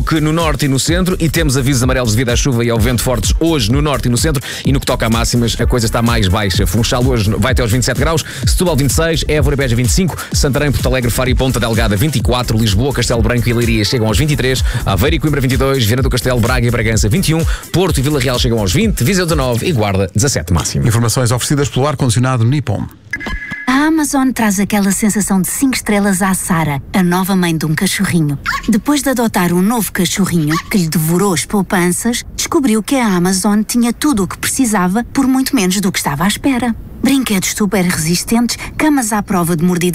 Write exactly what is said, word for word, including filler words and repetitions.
que no norte e no centro, e temos avisos amarelos devido à chuva e ao vento fortes hoje no norte e no centro, e no que toca a máximas, a coisa está mais baixa. Funchal hoje vai até aos vinte e sete graus, Setúbal vinte e seis, Évora e Beja vinte e cinco, Santarém, Porto Alegre, Faro e Ponta Delgada vinte e quatro, Lisboa, Castelo Branco e Leiria chegam aos vinte e três, Aveiro e Coimbra vinte e dois, Viana do Castelo, Braga e Bragança vinte e um, Porto e Vila Real chegam aos vinte, Viseu dezanove e Guarda dezassete máximo. Informações oferecidas pelo ar-condicionado Nippon. A Amazon traz aquela sensação de cinco estrelas à Sara, a nova mãe de um cachorrinho. Depois de adotar um novo cachorrinho que lhe devorou as poupanças, descobriu que a Amazon tinha tudo o que precisava por muito menos do que estava à espera. Brinquedos super resistentes, camas à prova de mordida